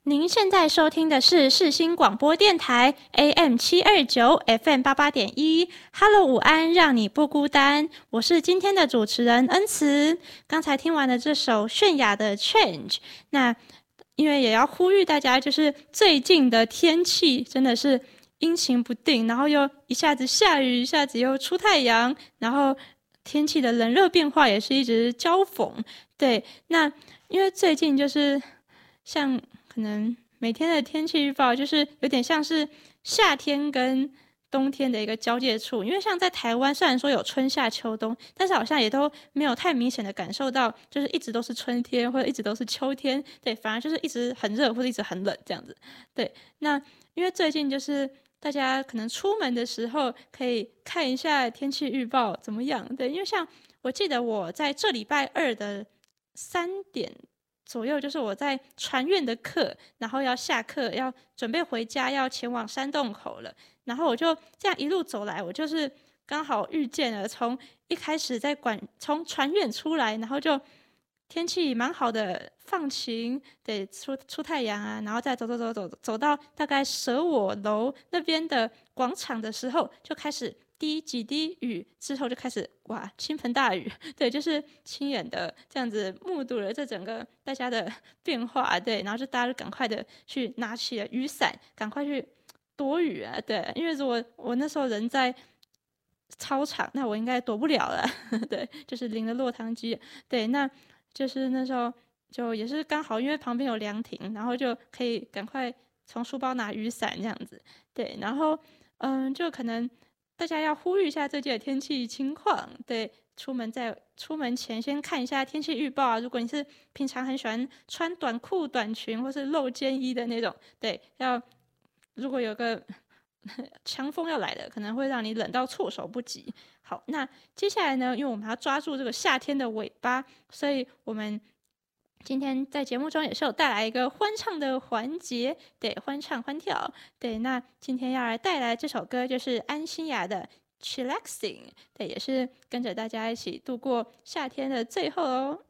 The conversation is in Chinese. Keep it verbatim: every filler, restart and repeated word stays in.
您现在收听的是世新广播电台 A M 七二九 F M 八八点一。Hello， 午安，让你不孤单。我是今天的主持人恩慈。刚才听完了这首泫雅的 Change， 那因为也要呼吁大家，就是最近的天气真的是阴晴不定，然后又一下子下雨，一下子又出太阳，然后天气的冷热变化也是一直交锋。对，那因为最近就是像可能每天的天气预报就是有点像是夏天跟冬天的一个交界处，因为像在台湾虽然说有春夏秋冬，但是好像也都没有太明显的感受到就是一直都是春天或者一直都是秋天，对，反而就是一直很热或者一直很冷这样子。对，那因为最近就是大家可能出门的时候可以看一下天气预报怎么样，对，因为像我记得我在这礼拜二的三点左右，就是我在传院的课，然后要下课要准备回家，要前往山洞口了，然后我就这样一路走来，我就是刚好遇见了从一开始在管从传院出来，然后就天气蛮好的，放晴，对，出出太阳啊，然后再走走走走走到大概舍我楼那边的广场的时候，就开始滴几滴雨，之后就开始哇倾盆大雨，对，就是亲眼的这样子目睹了这整个大家的变化，对，然后就大家就赶快的去拿起了雨伞，赶快去躲雨啊，对，因为如果我那时候人在操场，那我应该躲不了了，对，就是淋了落汤鸡，对，那就是那时候就也是刚好，因为旁边有凉亭，然后就可以赶快从书包拿雨伞这样子，对，然后嗯，就可能大家要呼吁一下最近的天气情况，对，出门在出门前先看一下天气预报啊。如果你是平常很喜欢穿短裤、短裙或是露肩衣的那种，对，要如果有个强风要来了，可能会让你冷到措手不及。好，那接下来呢，因为我们要抓住这个夏天的尾巴，所以我们今天在节目中也是有带来一个欢唱的环节，对，欢唱欢跳，对，那今天要来带来这首歌就是安心雅的 Chillaxing， 对，也是跟着大家一起度过夏天的最后哦。